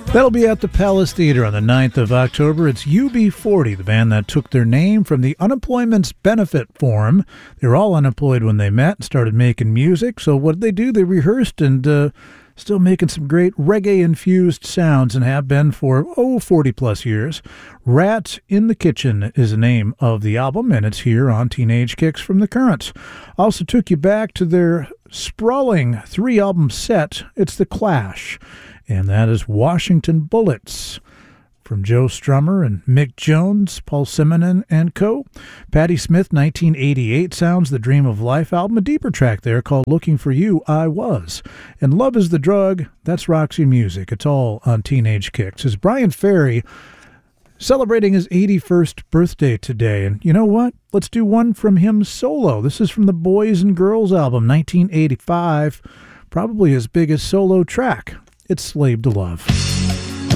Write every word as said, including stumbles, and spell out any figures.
That'll be at the Palace Theater on the ninth of October. It's U B forty, the band that took their name from the Unemployment Benefit Forum. They were all unemployed when they met and started making music. So what did they do? They rehearsed and uh, still making some great reggae-infused sounds and have been for, oh, forty-plus years. Rats in the Kitchen is the name of the album, and it's here on Teenage Kicks from the Currents. Also took you back to their sprawling three-album set. It's The Clash. And that is Washington Bullets from Joe Strummer and Mick Jones, Paul Simonon and co. Patti Smith, nineteen eighty-eight sounds, the Dream of Life album, a deeper track there called Looking for You, I Was. And Love is the Drug, that's Roxy Music. It's all on Teenage Kicks. It's Brian Ferry celebrating his eighty-first birthday today. And you know what? Let's do one from him solo. This is from the Boys and Girls album, nineteen eighty-five. Probably his biggest solo track. It's Slave to Love.